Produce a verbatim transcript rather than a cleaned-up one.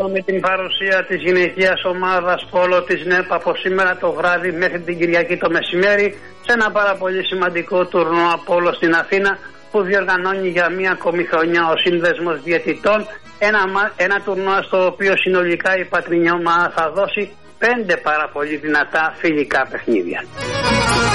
με την παρουσία της γυναικείας ομάδας πόλο της ΝΕΠ από σήμερα το βράδυ μέχρι την Κυριακή το μεσημέρι σε ένα πάρα πολύ σημαντικό τουρνουά πόλο στην Αθήνα που διοργανώνει για μία ακόμη χρονιά ο Σύνδεσμος Διαιτητών, ένα, ένα τουρνουά στο οποίο συνολικά η πατρινή ομάδα θα δώσει πέντε πάρα πολύ δυνατά φιλικά παιχνίδια.